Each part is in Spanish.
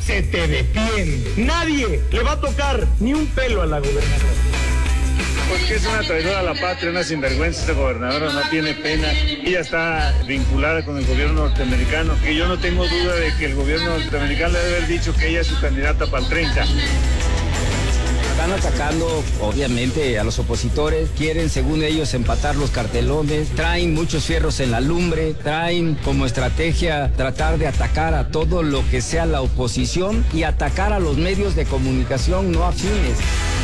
se te defiende. Nadie le va a tocar ni un pelo a la gobernadora. Porque es una traidora a la patria, una sinvergüenza. Esta gobernadora no tiene pena. Ella está vinculada con el gobierno norteamericano. Que yo no tengo duda de que el gobierno norteamericano le debe haber dicho que ella es su candidata para el 30. Están atacando, obviamente, a los opositores. Quieren, según ellos, empatar los cartelones. Traen muchos fierros en la lumbre. Traen como estrategia tratar de atacar a todo lo que sea la oposición y atacar a los medios de comunicación no afines.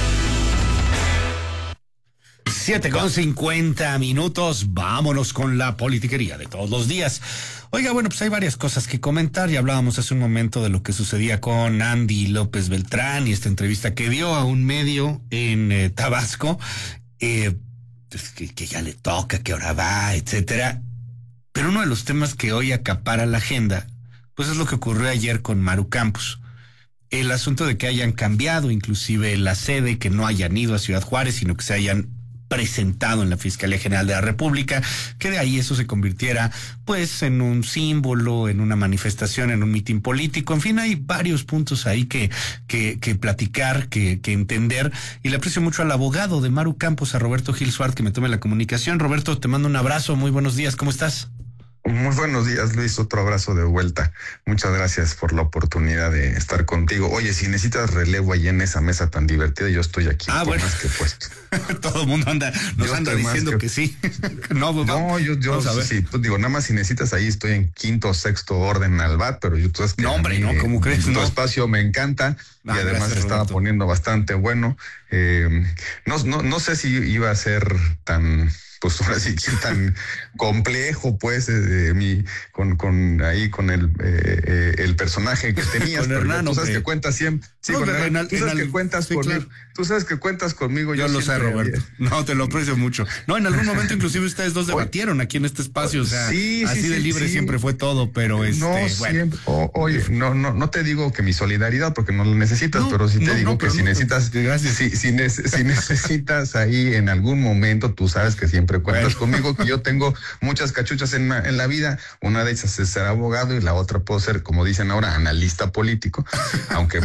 7:50. Vámonos con la politiquería de todos los días. Oiga, bueno, pues hay varias cosas que comentar. Ya hablábamos hace un momento de lo que sucedía con Andy López Beltrán y esta entrevista que dio a un medio en Tabasco, pues que ya le toca, que ahora va, etcétera. Pero uno de los temas que hoy acapara la agenda, pues es lo que ocurrió ayer con Maru Campos. El asunto de que hayan cambiado inclusive la sede, que no hayan ido a Ciudad Juárez, sino que se hayan presentado en la Fiscalía General de la República, que de ahí eso se convirtiera pues en un símbolo, en una manifestación, en un mitin político. En fin, hay varios puntos ahí que platicar, que entender, y le aprecio mucho al abogado de Maru Campos, a Roberto Gil Suárez, que me tome la comunicación. Roberto, te mando un abrazo, muy buenos días, ¿cómo estás? Muy buenos días, Luis, otro abrazo de vuelta. Muchas gracias por la oportunidad de estar contigo. Oye, si necesitas relevo ahí en esa mesa tan divertida, yo estoy aquí. Bueno, más que puesto. Todo el mundo nos anda diciendo que sí. Yo sí, pues digo, nada más si necesitas ahí, estoy en quinto o sexto orden al bat, pero tú sabes que ¿cómo crees? Tu espacio me encanta y además gracias, estaba Roberto poniendo bastante bueno. No sé si iba a ser tan... pues ahora sí que tan complejo, pues, con el personaje que tenías. Con Hernán, tú sabes que cuentas siempre. Sí, tú sabes que cuentas conmigo. Claro. Tú sabes que cuentas conmigo. Yo lo sé, Roberto. No, te lo aprecio mucho. No, en algún momento inclusive ustedes dos debatieron aquí en este espacio. O sea, así de libre siempre fue todo, pero siempre. Oye, no te digo que mi solidaridad, porque no lo necesitas, pero sí te digo que si necesitas, si necesitas ahí en algún momento, tú sabes que siempre cuentas conmigo, que yo tengo muchas cachuchas en la vida. Una de esas es ser abogado y la otra puedo ser, como dicen ahora, analista político, aunque